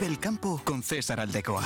Vive el campo con César Aldecoa.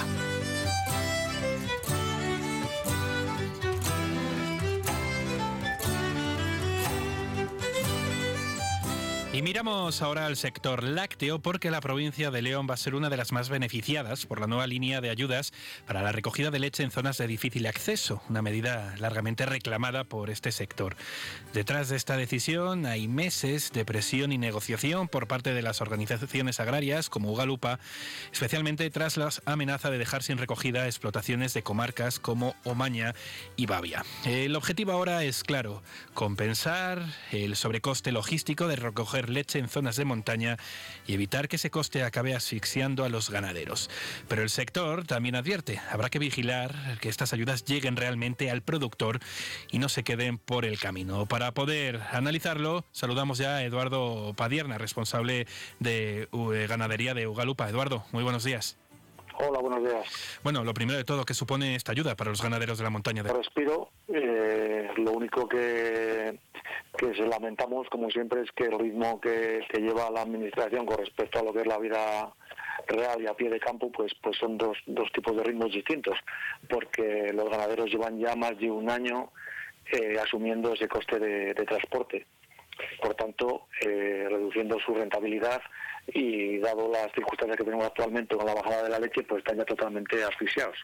Y miramos ahora al sector lácteo porque la provincia de León va a ser una de las más beneficiadas por la nueva línea de ayudas para la recogida de leche en zonas de difícil acceso, una medida largamente reclamada por este sector. Detrás de esta decisión hay meses de presión y negociación por parte de las organizaciones agrarias como Ugalupa, especialmente tras la amenaza de dejar sin recogida explotaciones de comarcas como Omaña y Bavia. El objetivo ahora es claro, compensar el sobrecoste logístico de recoger leche en zonas de montaña y evitar que ese coste acabe asfixiando a los ganaderos. Pero el sector también advierte, habrá que vigilar que estas ayudas lleguen realmente al productor y no se queden por el camino. Para poder analizarlo, saludamos ya a Eduardo Padierna, responsable de ganadería de Ugalupa. Eduardo, muy buenos días. Hola, buenos días. Bueno, lo primero de todo, ¿qué supone esta ayuda para los ganaderos de la montaña? Respiro, lo único que se lamentamos, como siempre, es que el ritmo que lleva la administración con respecto a lo que es la vida real y a pie de campo, pues son dos tipos de ritmos distintos, porque los ganaderos llevan ya más de un año asumiendo ese coste de transporte. Por tanto, reduciendo su rentabilidad y dado las circunstancias que tenemos actualmente con la bajada de la leche, pues están ya totalmente asfixiados.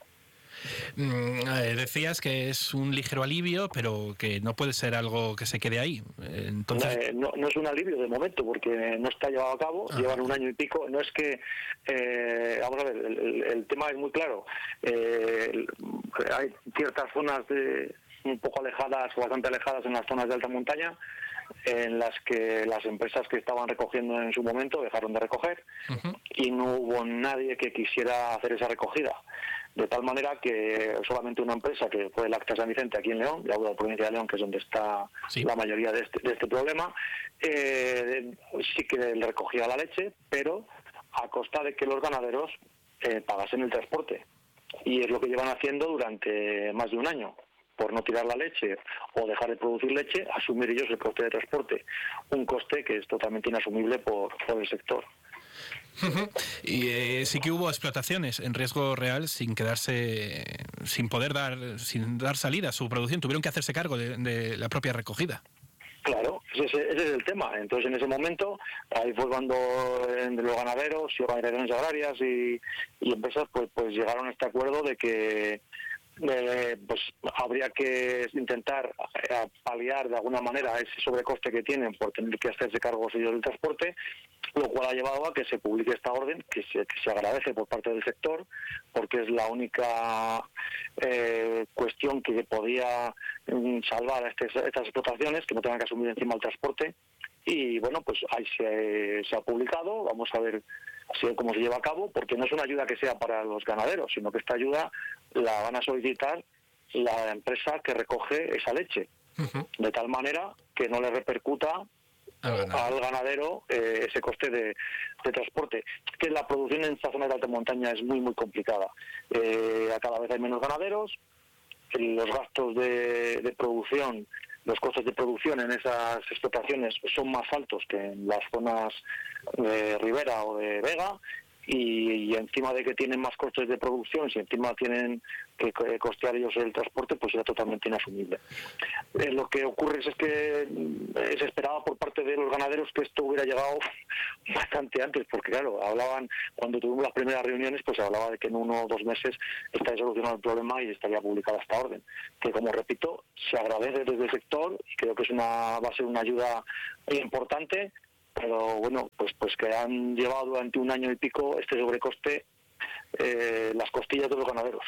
Decías que es un ligero alivio, pero que no puede ser algo que se quede ahí. Entonces... No es un alivio de momento, porque no está llevado a cabo, llevan un año y pico. No es que, vamos a ver, el tema es muy claro. Hay ciertas zonas un poco alejadas o bastante alejadas en las zonas de alta montaña, en las que las empresas que estaban recogiendo en su momento dejaron de recoger y no hubo nadie que quisiera hacer esa recogida. De tal manera que solamente una empresa, que fue Lácteas San Vicente aquí en León, de la provincia de León, que es donde está la mayoría de este problema, sí que le recogía la leche, pero a costa de que los ganaderos pagasen el transporte. Y es lo que llevan haciendo durante más de un año. Por no tirar la leche o dejar de producir leche, asumir ellos el coste de transporte. Un coste que es totalmente inasumible por el sector. Y sí que hubo explotaciones en riesgo real sin poder dar salida a su producción. Tuvieron que hacerse cargo de la propia recogida. Claro, ese es el tema. Entonces, en ese momento, ahí fue cuando los ganaderos y organizaciones agrarias y empresas pues llegaron a este acuerdo de que pues habría que intentar paliar de alguna manera ese sobrecoste que tienen por tener que hacerse cargo ellos del transporte, lo cual ha llevado a que se publique esta orden, que se agradece por parte del sector, porque es la única cuestión que podía salvar a estas explotaciones, que no tengan que asumir encima el transporte. Y bueno, pues ahí se ha publicado, vamos a ver cómo se lleva a cabo, porque no es una ayuda que sea para los ganaderos, sino que esta ayuda la van a solicitar la empresa que recoge esa leche, de tal manera que no le repercuta al ganadero ese coste de transporte. Que la producción en esta zona de alta montaña es muy complicada. Cada vez hay menos ganaderos, los gastos de producción, los costes de producción en esas explotaciones son más altos que en las zonas de Ribera o de Vega, y encima de que tienen más costes de producción, si encima tienen que costear ellos el transporte, pues era totalmente inasumible. Lo que ocurre es que se esperaba por parte de los ganaderos que esto hubiera llegado bastante antes, porque claro, cuando tuvimos las primeras reuniones, pues se hablaba de que en 1 o 2 meses estaría solucionado el problema y estaría publicada esta orden, que como repito, se agradece desde el sector y creo que va a ser una ayuda importante. Pero bueno, pues que han llevado durante un año y pico este sobrecoste, las costillas de los ganaderos.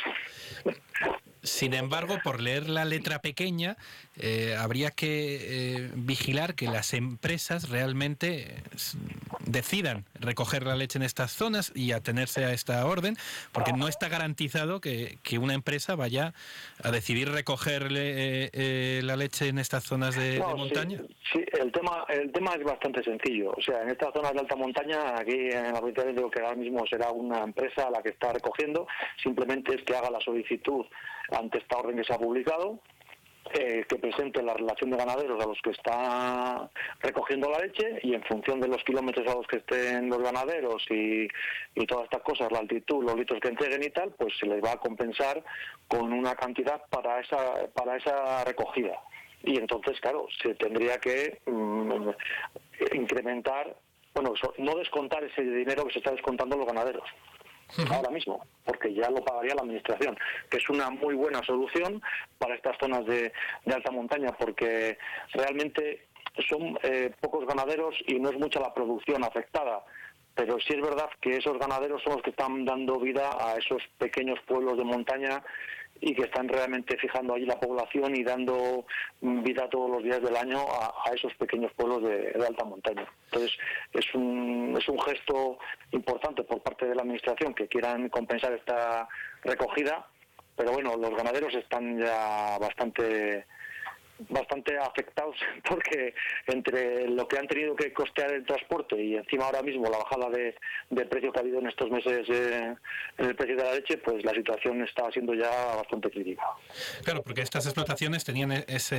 Sin embargo, por leer la letra pequeña, habría que vigilar que las empresas realmente decidan recoger la leche en estas zonas y atenerse a esta orden, porque no está garantizado que una empresa vaya a decidir recoger la leche en estas zonas de montaña. Sí, el tema es bastante sencillo. O sea, en estas zonas de alta montaña, aquí en la provincia de León, que ahora mismo será una empresa la que está recogiendo, simplemente es que haga la solicitud ante esta orden que se ha publicado que presente la relación de ganaderos a los que está recogiendo la leche, y en función de los kilómetros a los que estén los ganaderos y todas estas cosas, la altitud, los litros que entreguen y tal, pues se les va a compensar con una cantidad para esa recogida. Y entonces, claro, se tendría que incrementar, no descontar ese dinero que se está descontando los ganaderos ahora mismo, porque ya lo pagaría la administración, que es una muy buena solución para estas zonas de alta montaña, porque realmente son pocos ganaderos y no es mucha la producción afectada, pero sí es verdad que esos ganaderos son los que están dando vida a esos pequeños pueblos de montaña y que están realmente fijando allí la población y dando vida todos los días del año a esos pequeños pueblos de alta montaña. Entonces, es un gesto importante por parte de la administración que quieran compensar esta recogida, pero bueno, los ganaderos están ya bastante afectados, porque entre lo que han tenido que costear el transporte y encima ahora mismo la bajada de precio que ha habido en estos meses en el precio de la leche, pues la situación está siendo ya bastante crítica. Claro, porque estas explotaciones tenían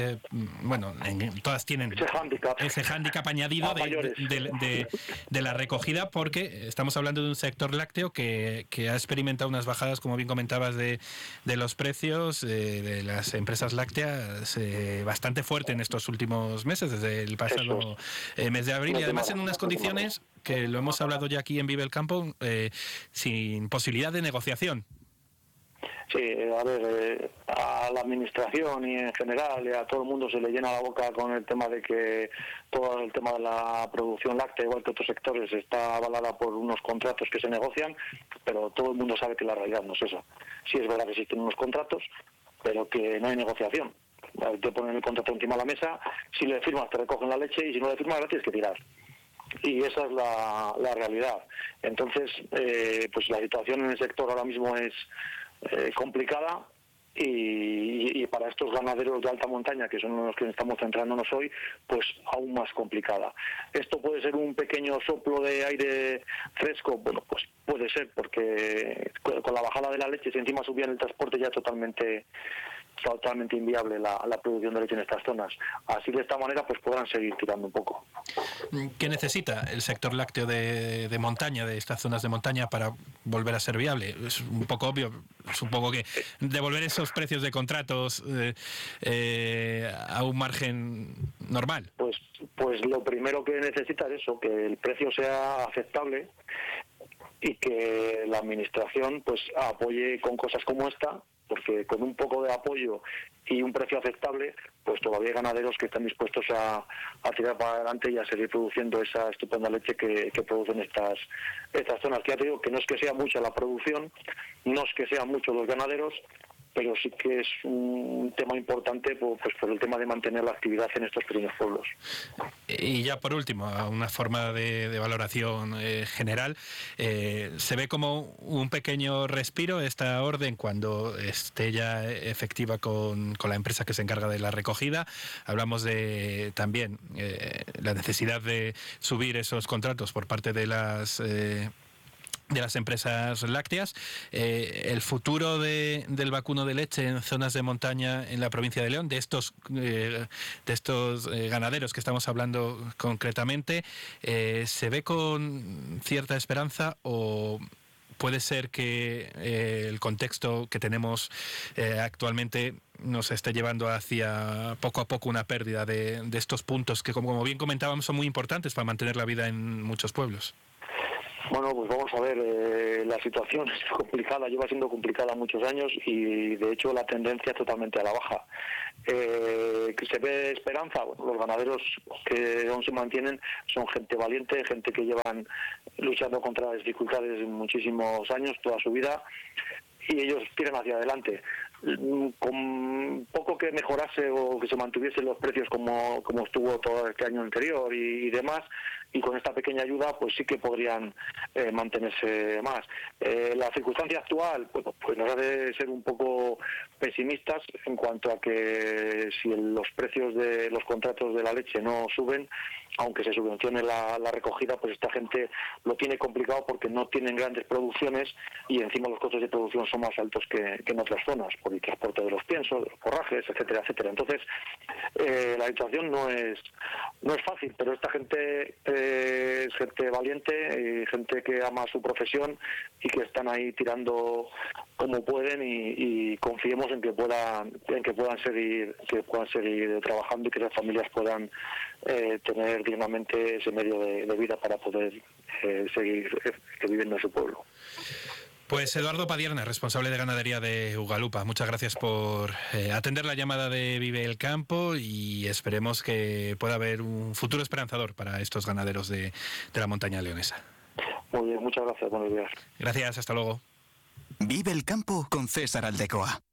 todas tienen ese hándicap añadido de la recogida, porque estamos hablando de un sector lácteo que ha experimentado unas bajadas, como bien comentabas, de los precios de las empresas lácteas bastante fuerte en estos últimos meses, desde el pasado mes de abril, y además en unas condiciones que lo hemos hablado ya aquí en Vive el Campo, sin posibilidad de negociación. Sí, a ver, a la administración y en general y a todo el mundo se le llena la boca con el tema de que todo el tema de la producción láctea, igual que otros sectores, está avalada por unos contratos que se negocian, pero todo el mundo sabe que la realidad no es esa. Sí es verdad que existen unos contratos, pero que no hay negociación. Te ponen el contrato encima de la mesa, si le firmas te recogen la leche y si no le firmas la tienes que tirar. Y esa es la realidad. Entonces, pues la situación en el sector ahora mismo es complicada, y para estos ganaderos de alta montaña, que son los que estamos centrándonos hoy, pues aún más complicada. Esto puede ser un pequeño soplo de aire fresco, bueno, pues puede ser, porque con la bajada de la leche, si encima subían el transporte, ya totalmente inviable la producción de leche en estas zonas. Así, de esta manera, pues podrán seguir tirando un poco. ¿Qué necesita el sector lácteo de montaña, de estas zonas de montaña, para volver a ser viable? Es un poco obvio, supongo que devolver esos precios de contratos a un margen normal. Pues lo primero que necesita es eso, que el precio sea aceptable y que la administración pues apoye con cosas como esta, porque con un poco de apoyo y un precio aceptable, pues todavía hay ganaderos que están dispuestos a tirar para adelante y a seguir produciendo esa estupenda leche que producen estas zonas. Que ya te digo que no es que sea mucha la producción, no es que sean muchos los ganaderos, pero sí que es un tema importante pues por el tema de mantener la actividad en estos pequeños pueblos. Y ya por último, una forma de valoración general, ¿se ve como un pequeño respiro esta orden cuando esté ya efectiva con la empresa que se encarga de la recogida? Hablamos de también la necesidad de subir esos contratos por parte de las empresas lácteas, el futuro del vacuno de leche en zonas de montaña en la provincia de León, de estos ganaderos que estamos hablando concretamente, ¿se ve con cierta esperanza o puede ser que el contexto que tenemos actualmente nos esté llevando hacia poco a poco una pérdida de estos puntos que, como bien comentábamos, son muy importantes para mantener la vida en muchos pueblos? Bueno, pues vamos a ver, la situación es complicada, lleva siendo complicada muchos años y de hecho la tendencia es totalmente a la baja. ¿Que se ve esperanza? Bueno, los ganaderos que aún se mantienen son gente valiente, gente que llevan luchando contra las dificultades muchísimos años, toda su vida, y ellos tiran hacia adelante. Con poco que mejorase o que se mantuviesen los precios como estuvo todo este año anterior y demás, y con esta pequeña ayuda pues sí que podrían mantenerse más. La circunstancia actual pues nos hace ser un poco pesimistas en cuanto a que si los precios de los contratos de la leche no suben, aunque se subvencione la recogida, pues esta gente lo tiene complicado porque no tienen grandes producciones y encima los costes de producción son más altos que en otras zonas, por el transporte de los piensos, de los forrajes, etcétera, etcétera. Entonces, la situación no es fácil, pero esta gente es gente valiente y gente que ama su profesión y que están ahí tirando como pueden y confiemos en que puedan seguir trabajando y que las familias puedan tener dignamente ese medio de vida para poder seguir viviendo en su pueblo. Pues Eduardo Padierna, responsable de ganadería de Ugalupa, muchas gracias por atender la llamada de Vive el Campo y esperemos que pueda haber un futuro esperanzador para estos ganaderos de la montaña leonesa. Muy bien, muchas gracias, buenos días. Gracias, hasta luego. Vive el Campo con César Aldecoa.